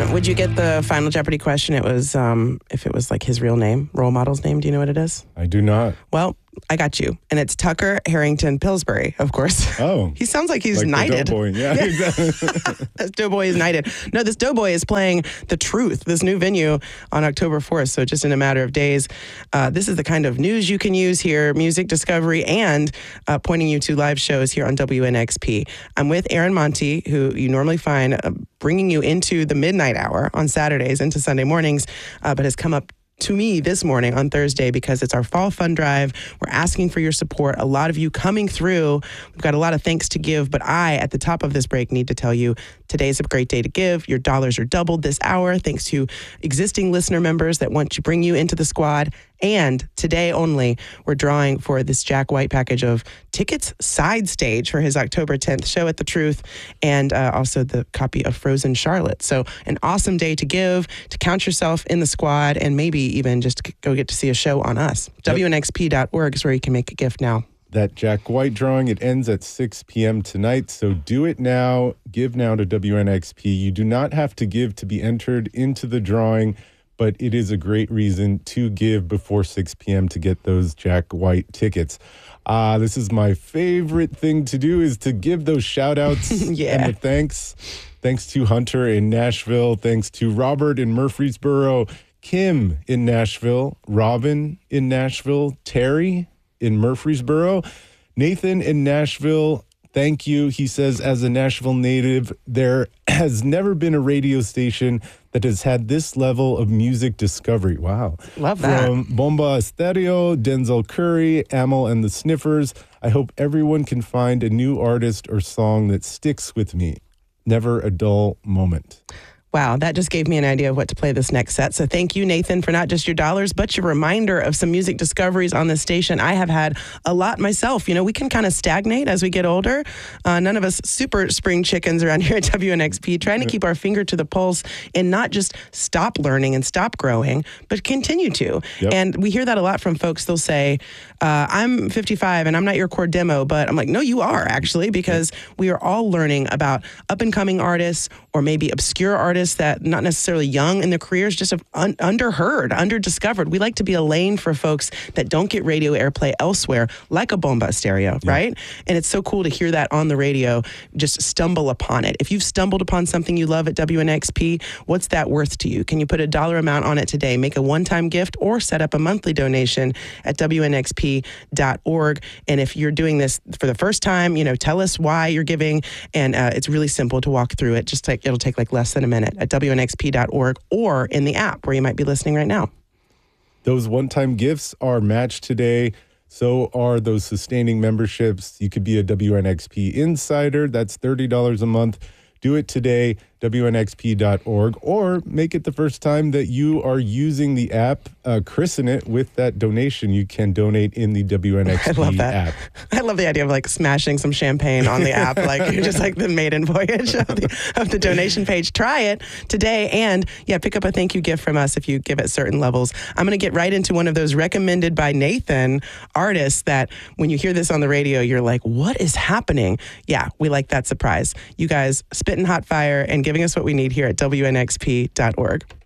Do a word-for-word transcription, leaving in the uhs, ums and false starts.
Uh, would you get the Final Jeopardy question? It was um, if it was like his real name, role model's name. Do you know what it is? I do not. Well, I got you. And it's Tucker Harrington Pillsbury, of course. Oh. He sounds like he's like knighted. The doughboy. Yeah, yeah. exactly. This doughboy is knighted. No, this doughboy is playing The Truth, this new venue on October fourth. So just in a matter of days. Uh, this is the kind of news you can use here, music discovery, and uh, pointing you to live shows here on W N X P. I'm with Aaron Monti, who you normally find uh, bringing you into the midnight hour on Saturdays into Sunday mornings, uh, but has come up to me this morning on Thursday because it's our fall fund drive. We're asking for your support. A lot of you coming through. We've got a lot of thanks to give, but I, at the top of this break, need to tell you today's a great day to give. Your dollars are doubled this hour thanks to existing listener members that want to bring you into the squad. And today only, we're drawing for this Jack White package of tickets side stage for his October tenth show at The Truth, and uh, also the copy of Frozen Charlotte. So an awesome day to give, to count yourself in the squad, and maybe even just go get to see a show on us. Yep. W N X P dot org is where you can make a gift now. That Jack White drawing, it ends at six p.m. tonight, so do it now. Give now to W N X P. You do not have to give to be entered into the drawing, but it is a great reason to give before six p.m. to get those Jack White tickets. Uh, this is my favorite thing to do, is to give those shout-outs yeah. and the thanks. Thanks to Hunter in Nashville. Thanks to Robert in Murfreesboro. Kim in Nashville. Robin in Nashville. Terry in Murfreesboro. Nathan in Nashville. Thank you. He says, as a Nashville native, there has never been a radio station that has had this level of music discovery. Wow. Love that. From Bomba Estéreo, Denzel Curry, Amel and the Sniffers. I hope everyone can find a new artist or song that sticks with me. Never a dull moment. Wow, that just gave me an idea of what to play this next set. So thank you, Nathan, for not just your dollars, but your reminder of some music discoveries on this station. I have had a lot myself. You know, we can kind of stagnate as we get older. Uh, none of us super spring chickens around here at W N X P, trying to keep our finger to the pulse and not just stop learning and stop growing, but continue to. Yep. And we hear that a lot from folks. They'll say, uh, I'm fifty-five and I'm not your core demo, but I'm like, no, you are actually, because we are all learning about up-and-coming artists or maybe obscure artists that not necessarily young in their careers, just have un- underheard, underdiscovered. We like to be a lane for folks that don't get radio airplay elsewhere, like a Bomba Estéreo, yeah. right? And it's so cool to hear that on the radio, just stumble upon it. If you've stumbled upon something you love at W N X P, what's that worth to you? Can you put a dollar amount on it today, make a one-time gift, or set up a monthly donation at W N X P dot org? And if you're doing this for the first time, you know, tell us why you're giving, and uh, it's really simple to walk through it. Just like it'll take like less than a minute at W N X P dot org or in the app where you might be listening right now. Those one-time gifts are matched today. So are those sustaining memberships. You could be a W N X P insider. That's thirty dollars a month. Do it today, W N X P dot org, or make it the first time that you are using the app. Uh, christen it with that donation. You can donate in the W N X P I love that. app. I love the idea of like smashing some champagne on the app, like you're just like the maiden voyage of the, of the donation page. Try it today, and yeah, pick up a thank you gift from us if you give at certain levels. I'm going to get right into one of those recommended by Nathan artists that when you hear this on the radio, you're like, what is happening? Yeah, we like that surprise. You guys spitting hot fire and giving us what we need here at W N X P dot org.